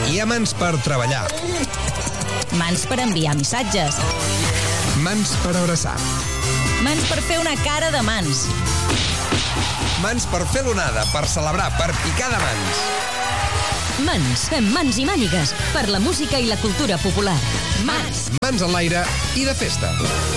Hi ha mans per treballar. Mans per enviar missatges. Mans per abraçar. Mans per fer una cara de mans. Mans per fer l'onada, per celebrar, per picar de mans. Mans, fem mans i mànigues per la música i la cultura popular. Mans. Mans en l'aire i de festa.